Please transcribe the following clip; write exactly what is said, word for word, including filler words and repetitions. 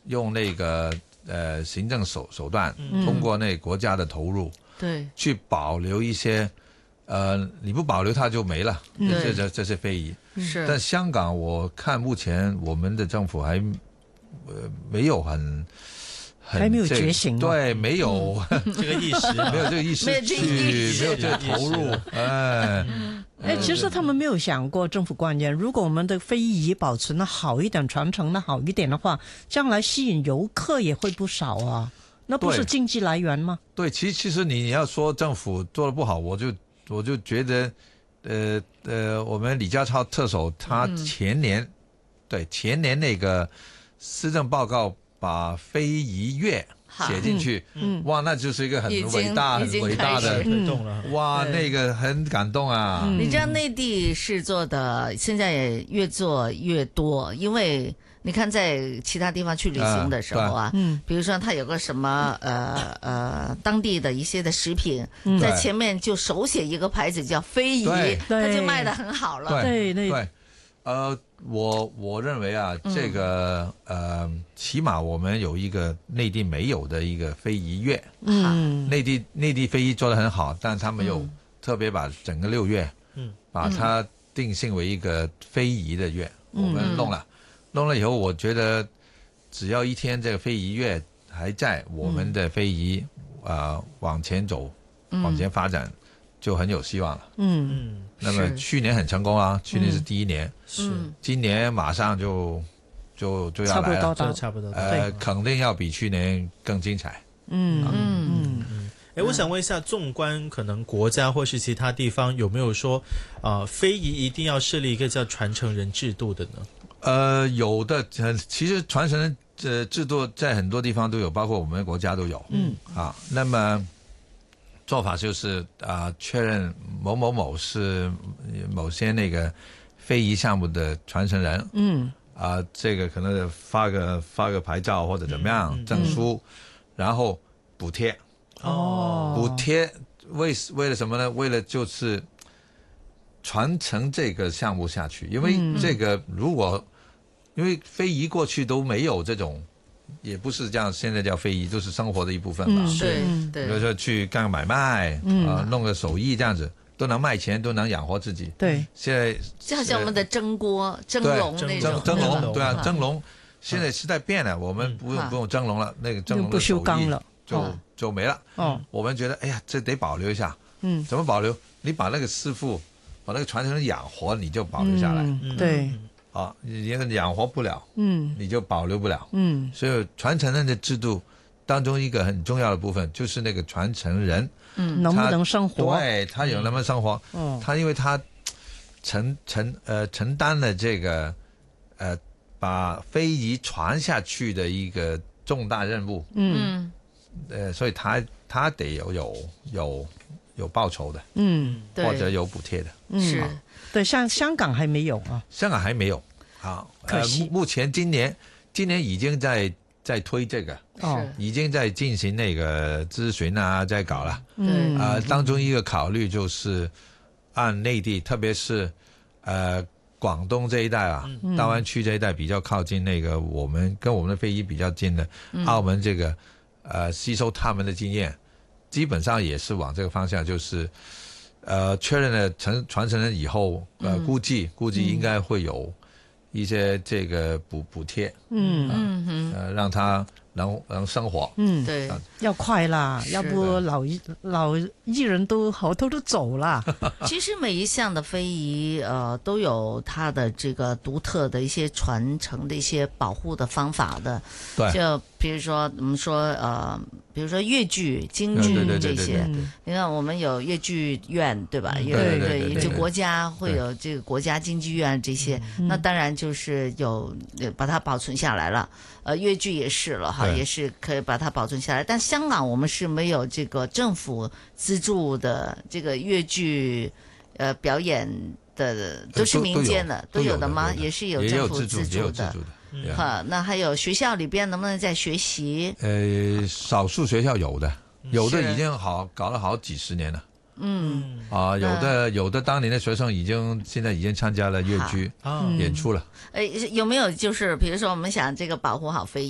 用那个呃行政手手段，嗯、通过那国家的投入， 对， 去保留一些，呃，你不保留它就没了，这这这是非遗。 是， 但香港我看目前我们的政府还呃没有很。 还没有觉醒， 对，没有、 嗯、这个意识， 没有这个意识去，没有这个投入，哎， 哎，其实他们没有想过，政府官员，如果我们的非遗保存的好一点，传承的好一点的话，将来吸引游客也会不少啊，那不是经济来源吗？ 对，其实其实你要说政府做的不好，我就我就觉得，呃呃，我们李家超特首他前年，嗯、对前年那个施政报告。把非遗乐写进去，嗯，哇，那就是一个很伟大、很伟大的推动了， 哇，那个很感动啊！ 你知道内地是做的，现在也越做越多，因为你看在其他地方去旅行的时候啊，嗯，比如说他有个什么呃呃当地的一些的食品，在前面就手写一个牌子叫非遗，他就卖得很好了， 对对对。呃，我我认为啊，这个、嗯、呃，起码我们有一个内地没有的一个非遗乐，嗯，内地内地非遗做得很好，但他们有特别把整个六月，嗯，把它定性为一个非遗的乐，嗯、我们弄了，弄了以后，我觉得只要一天这个非遗乐还在，我们的非遗啊、呃、往前走，往前发展。就很有希望了。嗯嗯，那么去年很成功啊，去年是第一年，是、嗯、今年马上就就就要来了， 差不多差不多， 呃，肯定要比去年更精彩。 嗯嗯嗯。哎，我想问一下，纵观可能国家或是其他地方，有没有说啊、呃，非遗一定要设立一个叫传承人制度的呢？ 呃，有的，其实传承人呃制度在很多地方都有，包括我们国家都有。嗯啊，那么。做法就是啊、呃，确认某某某是某些那个非遗项目的传承人，嗯，啊、呃，这个可能发个发个牌照或者怎么样、嗯、证书，嗯、然后补贴，哦，补贴为为了什么呢？为了就是传承这个项目下去，因为这个如果、嗯、因为非遗过去都没有这种。也不是这样，现在叫非遗，就是生活的一部分吧。 嗯、对对， 比如说去干个买卖，嗯、呃，弄个手艺这样子，都能卖钱，都能养活自己。 对， 现在就好像我们的蒸锅、蒸笼那种， 蒸笼，对啊，蒸笼。现在时代变了，我们不用、嗯、不用蒸笼了，那个蒸笼的手艺不锈钢了， 就、哦、就没了。哦，我们觉得，哎呀，这得保留一下。嗯，怎么保留？你把那个师傅，把那个传承人养活，你就保留下来。 嗯、对。 啊，你养活不了，嗯，你就保留不了，嗯，所以传承人的制度当中一个很重要的部分就是那个传承人， 嗯，能不能生活？ 对，他有能不能生活？嗯，他因为他承承呃承担了这个呃把非遗传下去的一个重大任务，嗯，呃，所以他他得有有有有报酬的，嗯，或者有补贴的， 嗯。是对，像香港还没有啊， 香港还没有啊， 可惜。 呃、目前今年今年已经在在推这个，哦，已经在进行那个咨询啊，在搞了。嗯啊、呃，当中一个考虑就是按内地，特别是呃广东这一带啊，嗯、大湾区这一带比较靠近那个我们跟我们的非遗比较近的、嗯、澳门这个，呃，吸收他们的经验，基本上也是往这个方向，就是。呃，确认了传传承人以后，呃，嗯、估计估计应该会有一些这个补补贴，嗯嗯嗯、呃，让他能能生活， 嗯，对，要快啦，要不老老艺人都好多都走了。 其实每一项的非遗，呃，都有它的这个独特的一些传承的一些保护的方法的， 对， 就比如说我们说呃。比如说粤剧、京剧这些，你看我们有粤剧院，对吧？有对对对， 就国家会有这个国家京剧院这些，那当然就是有把它保存下来了。呃，粤剧也是了哈，也是可以把它保存下来。但香港我们是没有这个政府资助的这个粤剧呃表演的，都是民间的，都有的吗？也是有政府资助的。哈，那还有学校里边能不能在学习？ 呃，少数学校有的，有的已经好搞了好几十年了。嗯啊，有的有的当年的学生已经现在已经参加了粤剧演出了。 呃，有没有就是比如说我们想这个保护好非遗？